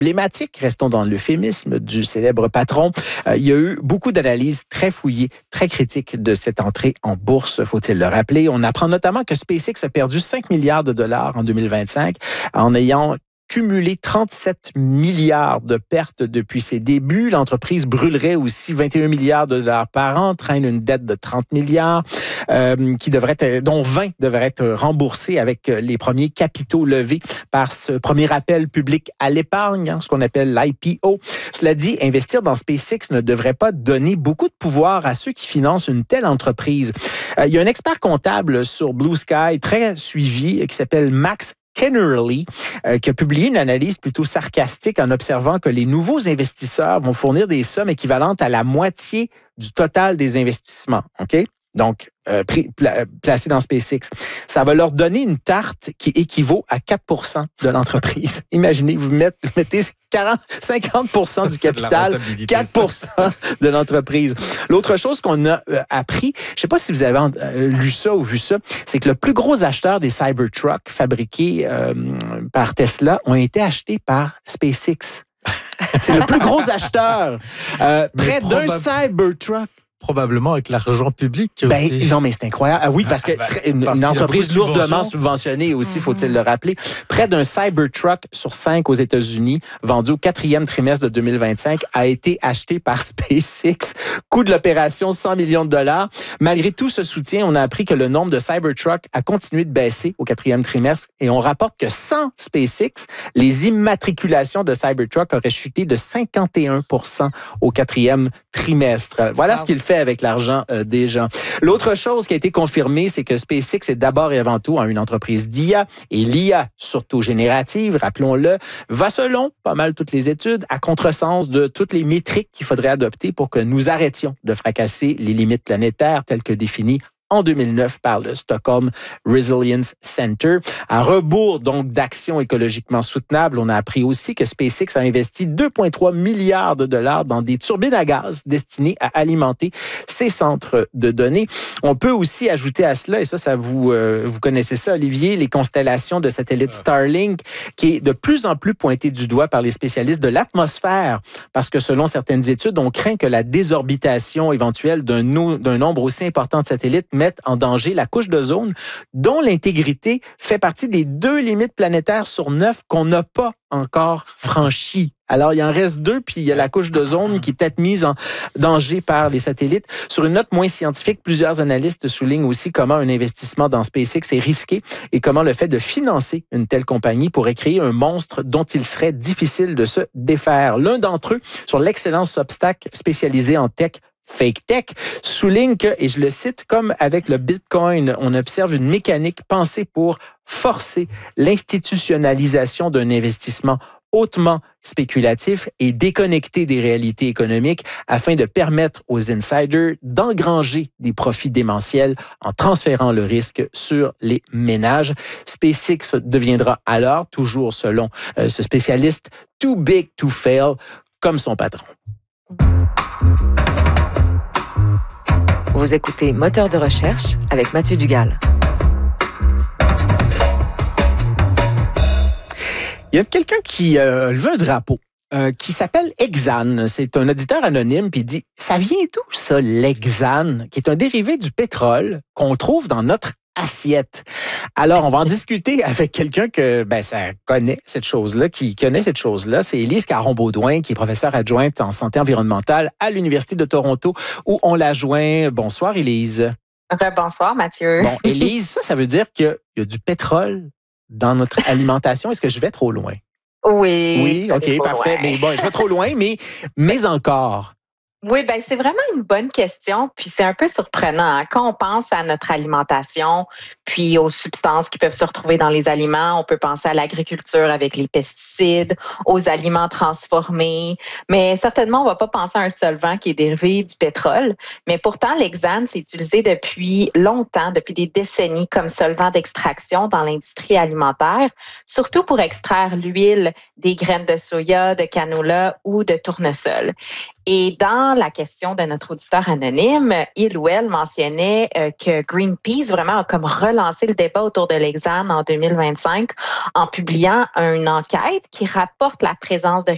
emblématique, restons dans l'euphémisme du célèbre patron. Il y a eu beaucoup d'analyses très fouillées, très critiques de cette entrée en bourse, faut-il le rappeler. On apprend notamment que SpaceX a perdu 5 milliards de dollars en 2025 en ayant cumulé 37 milliards de pertes depuis ses débuts. L'entreprise brûlerait aussi 21 milliards de dollars par an, traîne une dette de 30 milliards, dont 20 devraient être remboursés avec les premiers capitaux levés par ce premier appel public à l'épargne, ce qu'on appelle l'IPO. Cela dit, investir dans SpaceX ne devrait pas donner beaucoup de pouvoir à ceux qui financent une telle entreprise. Il y a un expert comptable sur Blue Sky très suivi qui s'appelle Max Kennerly, qui a publié une analyse plutôt sarcastique en observant que les nouveaux investisseurs vont fournir des sommes équivalentes à la moitié du total des investissements. OK? Donc, placés dans SpaceX. Ça va leur donner une tarte qui équivaut à 4% de l'entreprise. Imaginez, vous mettez 50% du capital, 4% de l'entreprise. L'autre chose qu'on a appris, je ne sais pas si vous avez lu ça ou vu ça, c'est que le plus gros acheteur des Cybertrucks fabriqués par Tesla ont été achetés par SpaceX. C'est le plus gros acheteur. Près d'un Cybertruck. Probablement avec l'argent public aussi. Non, mais c'est incroyable. Ah oui, parce que une entreprise lourdement subventionnée aussi, faut-il le rappeler. Près d'un Cybertruck sur 5 aux États-Unis, vendu au 4e trimestre de 2025, a été acheté par SpaceX. Coût de l'opération, 100 millions de dollars. Malgré tout ce soutien, on a appris que le nombre de Cybertrucks a continué de baisser au 4e trimestre et on rapporte que sans SpaceX, les immatriculations de Cybertruck auraient chuté de 51% au 4e trimestre. Voilà ce qu'il fait avec l'argent des gens. L'autre chose qui a été confirmée, c'est que SpaceX est d'abord et avant tout une entreprise d'IA et l'IA, surtout générative, rappelons-le, va selon pas mal toutes les études à contresens de toutes les métriques qu'il faudrait adopter pour que nous arrêtions de fracasser les limites planétaires telles que définies en 2009 par le Stockholm Resilience Center. À rebours donc d'actions écologiquement soutenables, on a appris aussi que SpaceX a investi 2,3 milliards de dollars dans des turbines à gaz destinées à alimenter ses centres de données. On peut aussi ajouter à cela, et ça vous connaissez ça, Olivier, les constellations de satellites Starlink, qui est de plus en plus pointée du doigt par les spécialistes de l'atmosphère, parce que selon certaines études, on craint que la désorbitation éventuelle d'un nombre aussi important de satellites mette en danger la couche d'ozone, dont l'intégrité fait partie des 2 limites planétaires sur 9 qu'on n'a pas encore franchies. Alors, il en reste 2, puis il y a la couche d'ozone qui est peut-être mise en danger par les satellites. Sur une note moins scientifique, plusieurs analystes soulignent aussi comment un investissement dans SpaceX est risqué et comment le fait de financer une telle compagnie pourrait créer un monstre dont il serait difficile de se défaire. L'un d'entre eux, sur l'excellent Substack spécialisé en tech, Fake Tech, souligne que, et je le cite, comme avec le Bitcoin, on observe une mécanique pensée pour forcer l'institutionnalisation d'un investissement hautement spéculatif et déconnecté des réalités économiques afin de permettre aux insiders d'engranger des profits démentiels en transférant le risque sur les ménages. SpaceX deviendra alors, toujours selon ce spécialiste, too big to fail, comme son patron. Vous écoutez Moteur de recherche avec Mathieu Dugal. Il y a quelqu'un qui veut un drapeau, qui s'appelle Hexane. C'est un auditeur anonyme, puis il dit « Ça vient d'où ça, l'hexane, qui est un dérivé du pétrole qu'on trouve dans notre assiette. » Alors, on va en discuter avec quelqu'un que ça connaît cette chose-là, qui connaît cette chose-là. C'est Élise Caron-Baudouin, qui est professeure adjointe en santé environnementale à l'Université de Toronto, où on l'a joint. Bonsoir, Élise. Bonsoir, Mathieu. Bon, Élise, ça veut dire qu'il y a du pétrole dans notre alimentation. Est-ce que je vais trop loin? Oui. Oui, OK, parfait. Mais bon, je vais trop loin, mais encore. Oui, c'est vraiment une bonne question, puis c'est un peu surprenant. Hein? Quand on pense à notre alimentation, puis aux substances qui peuvent se retrouver dans les aliments, on peut penser à l'agriculture avec les pesticides, aux aliments transformés, mais certainement, on ne va pas penser à un solvant qui est dérivé du pétrole. Mais pourtant, l'hexane, c'est utilisé depuis longtemps, depuis des décennies, comme solvant d'extraction dans l'industrie alimentaire, surtout pour extraire l'huile des graines de soya, de canola ou de tournesol. Et dans la question de notre auditeur anonyme, il ou elle mentionnait que Greenpeace vraiment a comme relancé le débat autour de l'hexane en 2025 en publiant une enquête qui rapporte la présence de